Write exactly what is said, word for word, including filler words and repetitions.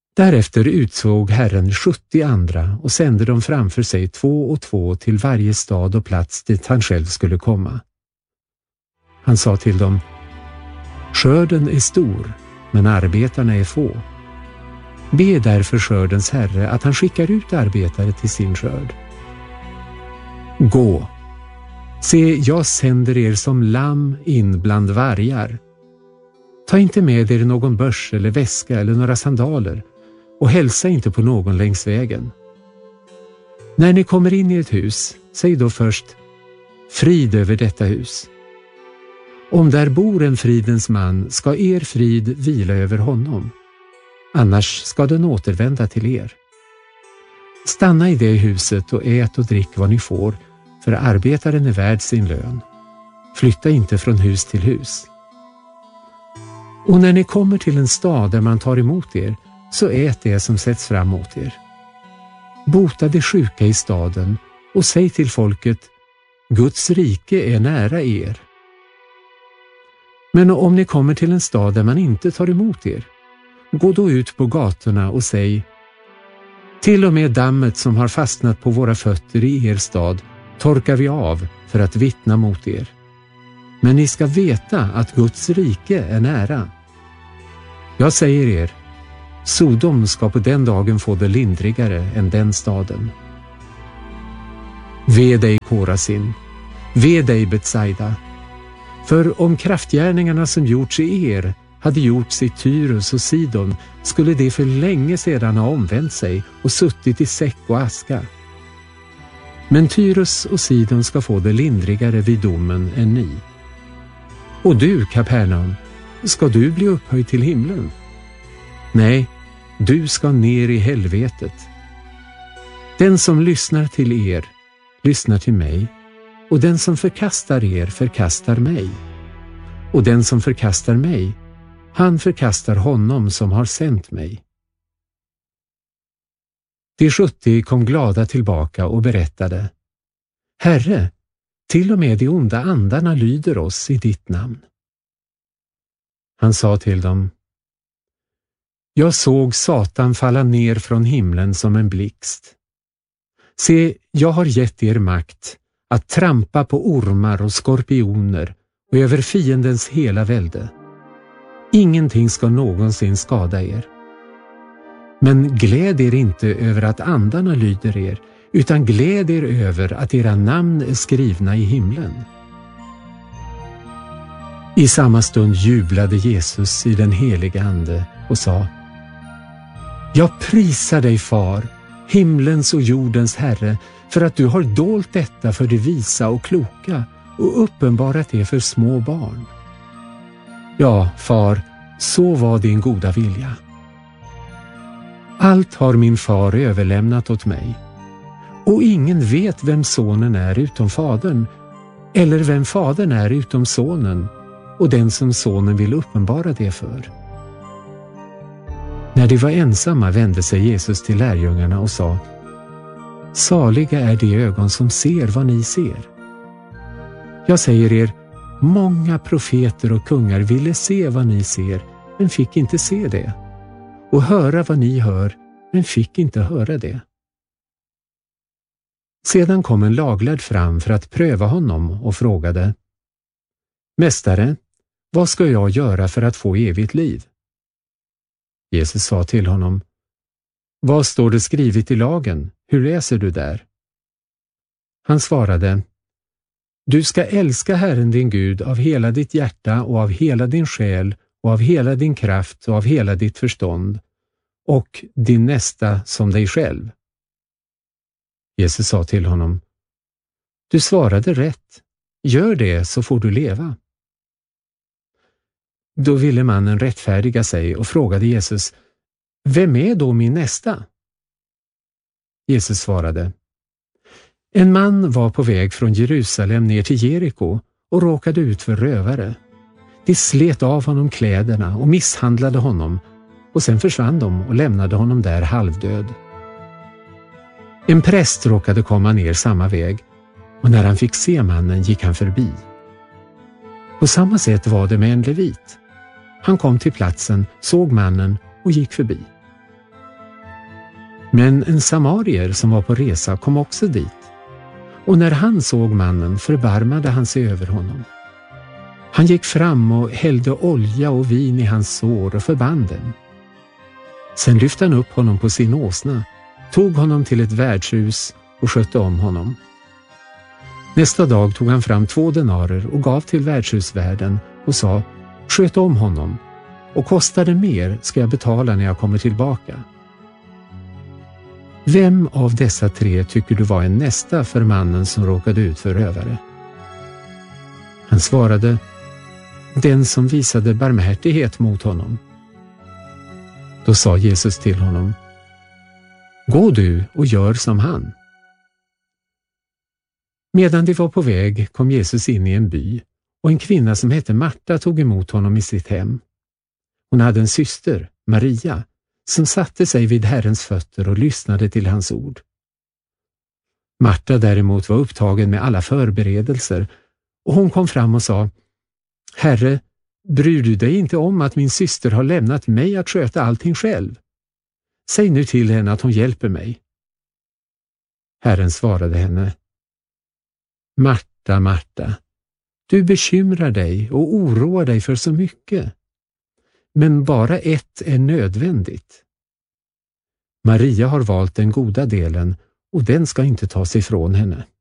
Därefter utsåg Herren sjuttio andra och sände dem framför sig två och två till varje stad och plats dit han själv skulle komma. Han sa till dem: skörden är stor, men arbetarna är få. Be därför skördens Herre att han skickar ut arbetare till sin skörd. Gå, se, jag sänder er som lamm in bland vargar. Ta inte med er någon börs eller väska eller några sandaler och hälsa inte på någon längs vägen. När ni kommer in i ett hus, säg då först: frid över detta hus. Om där bor en fridens man ska er frid vila över honom. Annars ska den återvända till er. Stanna i det huset och ät och drick vad ni får, för arbetaren är värd sin lön. Flytta inte från hus till hus. Och när ni kommer till en stad där man tar emot er, så ät det som sätts fram åt er. Bota de sjuka i staden och säg till folket: Guds rike är nära er. Men om ni kommer till en stad där man inte tar emot er, gå då ut på gatorna och säg: till och med dammet som har fastnat på våra fötter i er stad torkar vi av för att vittna mot er. Men ni ska veta att Guds rike är nära. Jag säger er, Sodom ska på den dagen få det lindrigare än den staden. Ve dig, Korasin, ve dig, Betsaida. För om kraftgärningarna som gjorts i er hade gjorts i Tyrus och Sidon, skulle det för länge sedan ha omvänt sig och suttit i säck och aska. Men Tyrus och Sidon ska få det lindrigare vid domen än ni. Och du, Kapernaum, ska du bli upphöjd till himlen? Nej, du ska ner i helvetet. Den som lyssnar till er, lyssnar till mig, och den som förkastar er förkastar mig. Och den som förkastar mig, han förkastar honom som har sänt mig. De sjuttio kom glada tillbaka och berättade: Herre, till och med de onda andarna lyder oss i ditt namn. Han sa till dem: Jag såg Satan falla ner från himlen som en blixt. Se, jag har gett er makt att trampa på ormar och skorpioner och över fiendens hela välde. Ingenting ska någonsin skada er. Men gläd er inte över att andarna lyder er, utan gläd er över att era namn är skrivna i himlen. I samma stund jublade Jesus i den heliga ande och sa: Jag prisar dig, Far, himlens och jordens Herre, för att du har dolt detta för de visa och kloka och uppenbarat det för små barn. Ja, Far, så var din goda vilja. Allt har min far överlämnat åt mig, och ingen vet vem sonen är utom fadern, eller vem fadern är utom sonen, och den som sonen vill uppenbara det för. När de var ensamma vände sig Jesus till lärjungarna och sa: Saliga är de ögon som ser vad ni ser. Jag säger er, många profeter och kungar ville se vad ni ser, men fick inte se det, och höra vad ni hör, men fick inte höra det. Sedan kom en laglärd fram för att pröva honom och frågade: Mästare, vad ska jag göra för att få evigt liv? Jesus sa till honom: Vad står det skrivet i lagen? Hur läser du där? Han svarade: Du ska älska Herren din Gud av hela ditt hjärta och av hela din själ och av hela din kraft och av hela ditt förstånd, och din nästa som dig själv. Jesus sa till honom: Du svarade rätt. Gör det så får du leva. Då ville mannen rättfärdiga sig och frågade Jesus: Vem är då min nästa? Jesus svarade: En man var på väg från Jerusalem ner till Jeriko och råkade ut för rövare. De slet av honom kläderna och misshandlade honom, och sen försvann de och lämnade honom där halvdöd. En präst råkade komma ner samma väg, och när han fick se mannen gick han förbi. På samma sätt var det med en levit. Han kom till platsen, såg mannen och gick förbi. Men en samarier som var på resa kom också dit, och när han såg mannen förbarmade han sig över honom. Han gick fram och hällde olja och vin i hans sår och förband dem. Sen lyfte han upp honom på sin åsna, tog honom till ett värdshus och skötte om honom. Nästa dag tog han fram två denarer och gav till värdshusvärden och sa: sköt om honom, och kostar det mer ska jag betala när jag kommer tillbaka. Vem av dessa tre tycker du var en nästa för mannen som råkade ut för rövare? Han svarade: den som visade barmhärtighet mot honom. Då sa Jesus till honom: gå du och gör som han. Medan de var på väg kom Jesus in i en by, och en kvinna som hette Marta tog emot honom i sitt hem. Hon hade en syster, Maria, som satte sig vid Herrens fötter och lyssnade till hans ord. Marta däremot var upptagen med alla förberedelser, och hon kom fram och sa: Herre, bryr du dig inte om att min syster har lämnat mig att sköta allting själv? Säg nu till henne att hon hjälper mig. Herren svarade henne: Marta, Marta, du bekymrar dig och oroar dig för så mycket. Men bara ett är nödvändigt. Maria har valt den goda delen, och den ska inte tas ifrån henne.